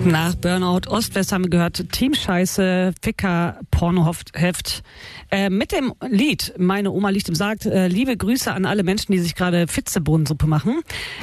Nach Burnout Ost-West haben wir gehört Teamscheiße, Ficker, Pornoheft. Mit dem Lied Meine Oma liegt im Sarg, liebe Grüße an alle Menschen, die sich gerade Fitzebohnensuppe machen.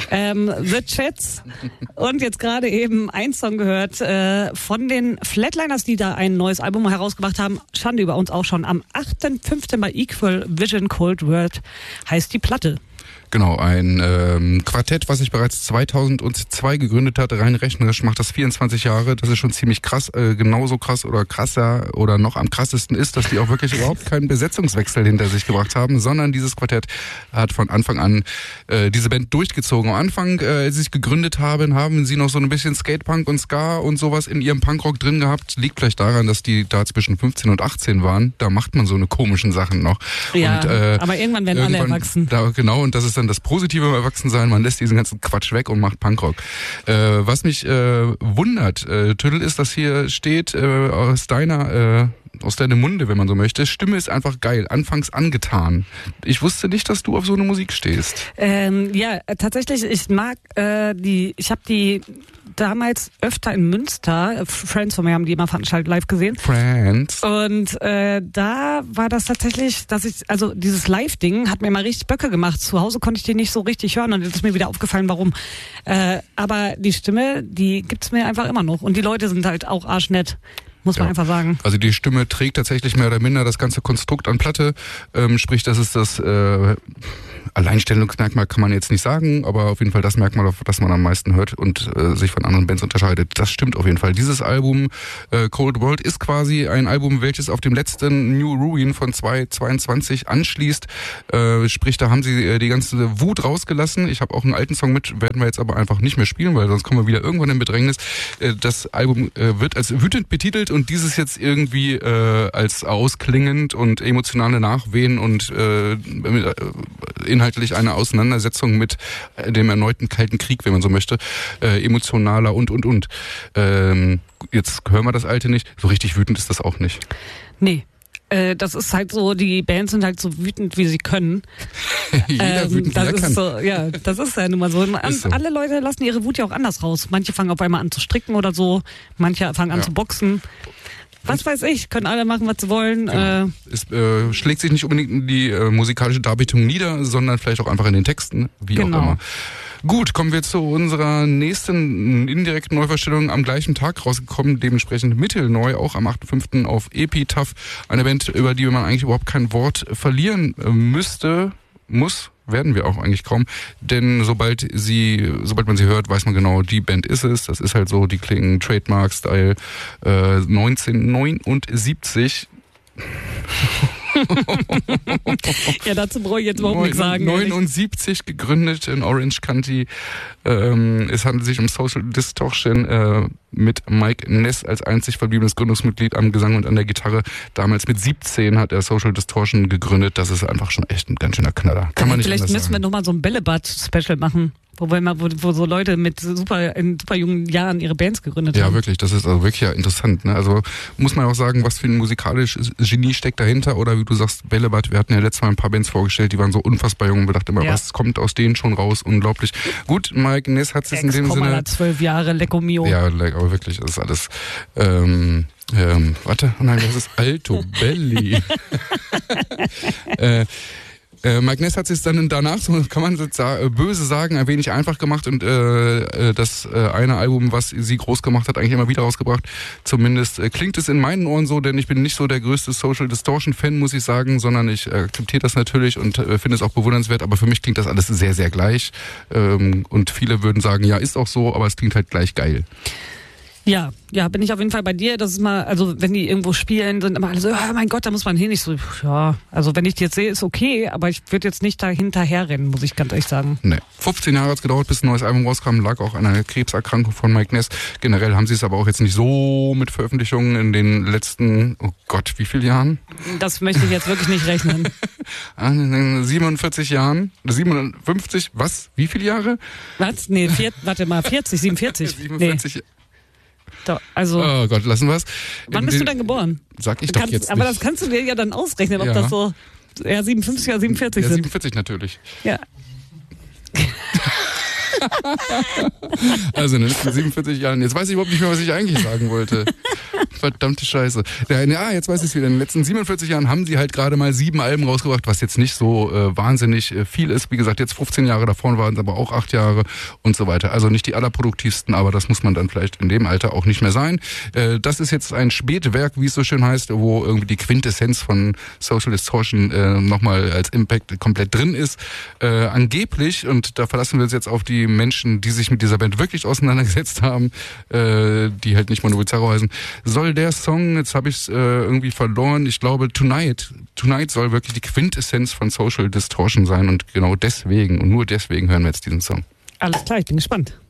The Chats. Und jetzt gerade eben ein Song gehört von den Flatliners, die da ein neues Album herausgebracht haben. Schande über uns auch schon. Am 8.5. bei Equal Vision Cold World heißt die Platte. Genau, ein Quartett, was sich bereits 2002 gegründet hat. Rein rechnerisch macht das 24 Jahre. Das ist schon ziemlich krass. Genauso krass oder krasser oder noch am krassesten ist, dass die auch wirklich überhaupt keinen Besetzungswechsel hinter sich gebracht haben, sondern dieses Quartett hat von Anfang an diese Band durchgezogen. Am Anfang, als sie sich gegründet haben sie noch so ein bisschen Skatepunk und Ska und sowas in ihrem Punkrock drin gehabt. Liegt vielleicht daran, dass die da zwischen 15 und 18 waren. Da macht man so eine komischen Sachen noch. Ja, und, aber irgendwann werden alle erwachsen. Genau, und das ist dann das Positive im Erwachsensein, man lässt diesen ganzen Quatsch weg und macht Punkrock. Was mich wundert, Tüdel, ist, dass hier steht aus deinem Munde, wenn man so möchte, Stimme ist einfach geil, anfangs angetan. Ich wusste nicht, dass du auf so eine Musik stehst. Ja, tatsächlich, ich mag ich habe die damals öfter in Münster, Friends von mir haben die immer veranstaltet live gesehen. Friends. Und da war das tatsächlich, also dieses Live-Ding hat mir mal richtig Böcke gemacht. Zu Hause konnte ich die nicht so richtig hören und jetzt ist mir wieder aufgefallen, warum. Aber die Stimme, die gibt's mir einfach immer noch. Und die Leute sind halt auch arschnett. Muss man einfach sagen. Also die Stimme trägt tatsächlich mehr oder minder das ganze Konstrukt an Platte. Sprich, das ist das Alleinstellungsmerkmal, kann man jetzt nicht sagen, aber auf jeden Fall das Merkmal, auf das man am meisten hört und sich von anderen Bands unterscheidet. Das stimmt auf jeden Fall. Dieses Album Cold World ist quasi ein Album, welches auf dem letzten New Ruin von 2022 anschließt. Sprich, da haben sie die ganze Wut rausgelassen. Ich habe auch einen alten Song mit, werden wir jetzt aber einfach nicht mehr spielen, weil sonst kommen wir wieder irgendwann in Bedrängnis. Das Album wird als wütend betitelt und dieses jetzt irgendwie als ausklingend und emotionale Nachwehen und inhaltlich eine Auseinandersetzung mit dem erneuten Kalten Krieg, wenn man so möchte, emotionaler und. Jetzt hören wir das Alte nicht. So richtig wütend ist das auch nicht. Nee. Das ist halt so, die Bands sind halt so wütend, wie sie können. Jeder wütend, das wie er ist kann. So, ja, das ist ja nun mal so. So. Alle Leute lassen ihre Wut ja auch anders raus. Manche fangen auf einmal an zu stricken oder so. Manche fangen an zu boxen. Was weiß ich, können alle machen, was sie wollen. Genau. Es schlägt sich nicht unbedingt in die musikalische Darbietung nieder, sondern vielleicht auch einfach in den Texten, wie auch immer. Gut, kommen wir zu unserer nächsten indirekten Neuvorstellung, am gleichen Tag rausgekommen, dementsprechend mittelneu, auch am 8.5. auf Epitaph. Eine Band, über die man eigentlich überhaupt kein Wort verlieren muss, werden wir auch eigentlich kaum, denn sobald man sie hört, weiß man genau, die Band ist es. Das ist halt so, die klingen Trademark-Style 1979. Ja, dazu brauche ich jetzt überhaupt nichts sagen. 79 gegründet in Orange County. Es handelt sich um Social Distortion mit Mike Ness als einzig verbliebenes Gründungsmitglied am Gesang und an der Gitarre. Damals mit 17 hat er Social Distortion gegründet. Das ist einfach schon echt ein ganz schöner Knaller. Kann man nicht Vielleicht anders müssen wir nochmal so ein Bällebad-Special machen. Wo so Leute in super jungen Jahren ihre Bands gegründet haben. Ja, wirklich, das ist also wirklich ja interessant. Ne? Also muss man auch sagen, was für ein musikalisches Genie steckt dahinter. Oder wie du sagst, Bällebad, wir hatten ja letztes Mal ein paar Bands vorgestellt, die waren so unfassbar jung und wir dachten immer, was kommt aus denen schon raus? Unglaublich. Gut, Mike Ness hat es in dem Sinne... 12 Jahre, Lecco Mio. Ja, aber wirklich, das ist alles... warte, nein, das ist Alto Belli. Mike Ness hat sich dann danach, so kann man böse sagen, ein wenig einfach gemacht und das eine Album, was sie groß gemacht hat, eigentlich immer wieder rausgebracht. Zumindest klingt es in meinen Ohren so, denn ich bin nicht so der größte Social Distortion Fan, muss ich sagen, sondern ich akzeptiere das natürlich und finde es auch bewundernswert, aber für mich klingt das alles sehr, sehr gleich. Und viele würden sagen, ja, ist auch so, aber es klingt halt gleich geil. Ja, bin ich auf jeden Fall bei dir. Das ist mal, also wenn die irgendwo spielen, sind immer alle so, oh mein Gott, da muss man hin. Nicht so, ja, also wenn ich die jetzt sehe, ist okay, aber ich würde jetzt nicht da hinterherrennen, muss ich ganz ehrlich sagen. Nee. 15 Jahre hat es gedauert, bis ein neues Album rauskam, lag auch an einer Krebserkrankung von Mike Ness. Generell haben sie es aber auch jetzt nicht so mit Veröffentlichungen in den letzten, oh Gott, wie viele Jahren? Das möchte ich jetzt wirklich nicht rechnen. 47 Jahren? 57? Was? Wie viele Jahre? Was? Nee, 47. 47. Nee. Also, oh Gott, lassen wir es. Wann bist du denn geboren? Sag ich doch jetzt nicht. Aber das kannst du dir ja dann ausrechnen, ob das so 57 oder 47 sind. 47 natürlich. Ja. Also in den letzten 47 Jahren, jetzt weiß ich überhaupt nicht mehr, was ich eigentlich sagen wollte. Verdammte Scheiße. Ja, jetzt weiß ich es wieder. In den letzten 47 Jahren haben sie halt gerade mal 7 Alben rausgebracht, was jetzt nicht so wahnsinnig viel ist. Wie gesagt, jetzt 15 Jahre davor waren es aber auch 8 Jahre und so weiter. Also nicht die allerproduktivsten, aber das muss man dann vielleicht in dem Alter auch nicht mehr sein. Das ist jetzt ein Spätwerk, wie es so schön heißt, wo irgendwie die Quintessenz von Social Distortion nochmal als Impact komplett drin ist. Angeblich, und da verlassen wir uns jetzt auf die Menschen, die sich mit dieser Band wirklich auseinandergesetzt haben, die halt nicht Mono Bizarro heißen, soll der Song, jetzt habe ich es irgendwie verloren, ich glaube Tonight soll wirklich die Quintessenz von Social Distortion sein und genau deswegen und nur deswegen hören wir jetzt diesen Song. Alles klar, ich bin gespannt.